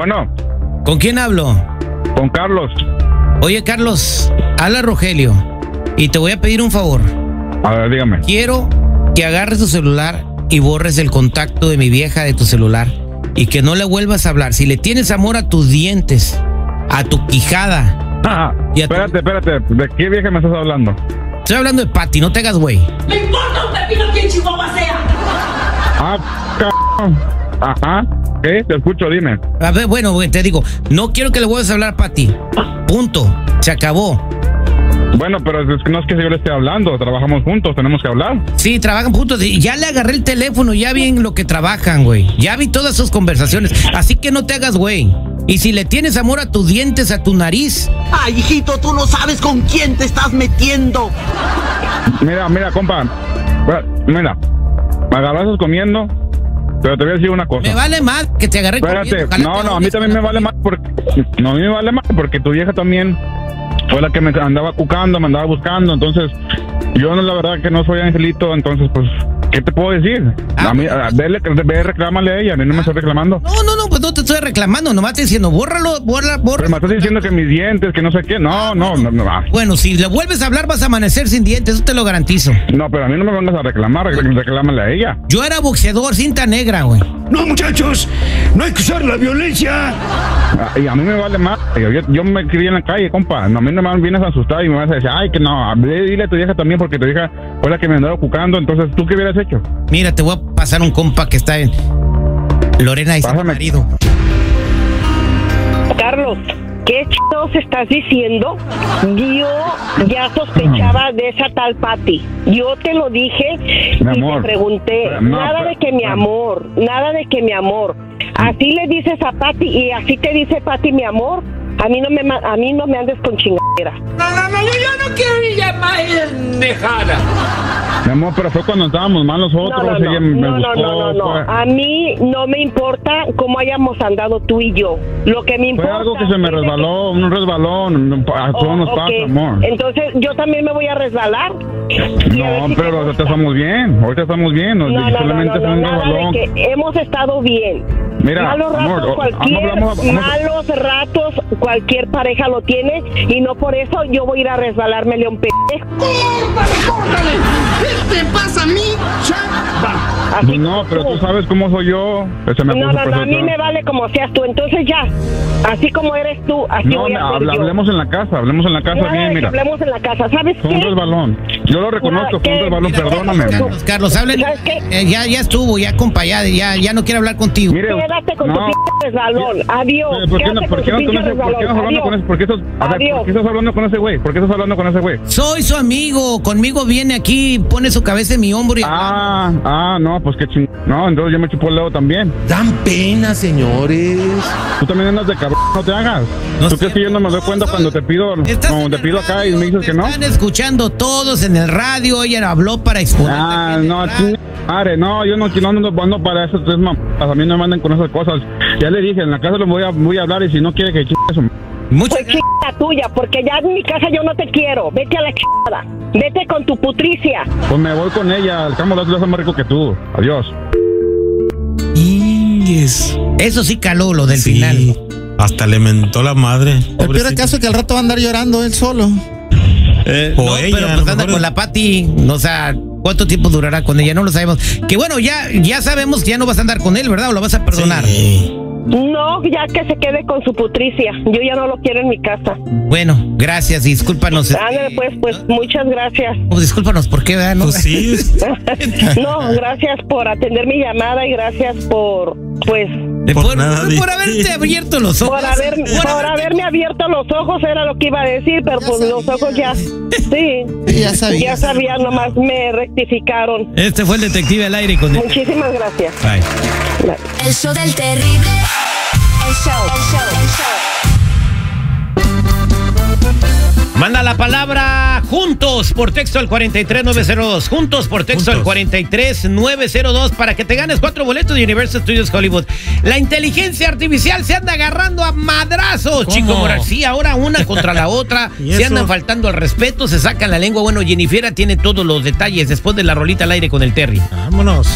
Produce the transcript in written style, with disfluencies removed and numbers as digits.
Bueno. ¿Con quién hablo? Con Carlos. Oye, Carlos, habla Rogelio. Y te voy a pedir un favor. A ver, dígame. Quiero que agarres tu celular y borres el contacto de mi vieja de tu celular. Y que no le vuelvas a hablar. Si le tienes amor a tus dientes, a tu quijada. Espérate. ¿De qué vieja me estás hablando? Estoy hablando de Patty, no te hagas güey. ¡Me importa un pepino quién Chihuahua sea! Ajá. ¿Qué? Te escucho, dime. A ver, bueno, te digo, no quiero que le vuelvas a hablar a Patty. Punto. Se acabó. Bueno, pero es que no es que yo le esté hablando, trabajamos juntos, tenemos que hablar. Sí, trabajan juntos. Ya le agarré el teléfono, ya vi en lo que trabajan, güey. Ya vi todas sus conversaciones. Así que no te hagas, güey. Y si le tienes amor a tus dientes, a tu nariz. Ay, hijito, tú no sabes con quién te estás metiendo. Mira, compa. Mira, me agarras comiendo, pero te voy a decir una cosa. Me vale más que te agarré comiendo. Espérate, no, a mí también me vale más porque... No, a mí me vale más porque tu vieja también fue la que me andaba cucando, me andaba buscando, entonces... Yo la verdad que no soy angelito, entonces pues... ¿Qué te puedo decir? A mí, ve, reclámale a ella, a mí no me estoy reclamando. No, pues no te estoy reclamando, nomás te diciendo, bórralo. Pero me estás diciendo que mis dientes, que no sé qué, no. Bueno, si le vuelves a hablar vas a amanecer sin dientes, eso te lo garantizo. No, pero a mí no me vengas a reclamar, reclámale a ella. Yo era boxeador, cinta negra, güey. No, muchachos, no hay que usar la violencia. Y a mí me vale más, yo me crié en la calle, compa, no, a mí no me vienes a asustar y me vas a decir, ay, que no, dile a tu vieja también porque tu vieja fue la que me andaba cucando, entonces, ¿tú qué hubieras hecho? Mira, te voy a pasar un compa que está en Lorena y su marido. Carlos, ¿qué chingados estás diciendo? Yo ya sospechaba de esa tal Patty. Yo te lo dije y te pregunté. Nada de que mi amor. Así le dices a Patty y así te dice Patty mi amor. A mí no me andes con chingadera. No, yo no quiero ni llamar dejada. Mi amor, pero fue cuando estábamos mal nosotros. No. A mí no me importa cómo hayamos andado tú y yo. Lo que me importa... Fue algo que se me resbaló, un resbalón. A todos nos pasa, amor. Entonces, ¿yo también me voy a resbalar? No, pero ahorita estamos bien. Solamente fue un resbalón. Que hemos estado bien. Mira, malos ratos cualquier pareja lo tiene y no por eso yo voy a ir a resbalármele a un pendejo. ¡Córtale! ¿Qué te pasa a mí? Pues no, pero tú sabes cómo soy yo. No, a mí me vale como seas tú. Entonces ya, así como eres tú, así voy a ser yo. Hablemos en la casa bien, mira. Hablemos en la casa, ¿sabes qué? Fue un resbalón. Yo lo reconozco, fue un resbalón, perdóname. Carlos, hablen. Ya estuvo, ya compa, ya no quiero hablar contigo. Mire, quédate con tu resbalón. Adiós. ¿Por qué estás hablando con ese güey? Soy su amigo. Conmigo viene aquí, pone su cabeza en mi hombro y... no, pues qué ching... No, entonces yo me chupo el dedo también. Dan pena, señores. Tú también andas de cabrón, no te hagas. ¿Tú crees que yo no me doy cuenta cuando te pido acá y me dices que no? Están escuchando todos en el radio, ella habló para exponer. No, yo no ando para eso, a mí no me manden con esas cosas. Ya le dije, en la casa le voy a hablar y si no quiere que chingue eso. Pues chingada tuya, porque ya en mi casa yo no te quiero. Vete a la chingada. Vete con tu putricia. Pues me voy con ella. El camo es más rico que tú. Adiós. Eso sí caló lo del final. Hasta le mentó la madre. El peor caso es que al rato va a andar llorando él solo. Pero pues anda con la Patty. O sea, ¿cuánto tiempo durará con ella? No lo sabemos. Que bueno, ya sabemos que ya no vas a andar con él, ¿verdad? ¿O lo vas a perdonar? Sí. No, ya que se quede con su putricia. Yo ya no lo quiero en mi casa. Bueno, gracias, discúlpanos. Ándale, pues muchas gracias. Pues discúlpanos, ¿por qué, verdad? Pues sí. No, gracias por atender mi llamada y gracias por haberte abierto los ojos. Por haberme abierto los ojos era lo que iba a decir, pero pues los ojos ya. Sí. Ya sabía, nomás me rectificaron. Este fue el detective al aire con él. Muchísimas gracias. Bye. El show del terrible. El show. Manda la palabra juntos por texto al 43902. Juntos por texto al 43902 para que te ganes 4 boletos de Universal Studios Hollywood. La inteligencia artificial se anda agarrando a madrazos, Chico Moral. Sí, ahora una contra la otra. Se andan faltando al respeto, se sacan la lengua. Bueno, Jennifer tiene todos los detalles después de la rolita al aire con el Terry. Vámonos.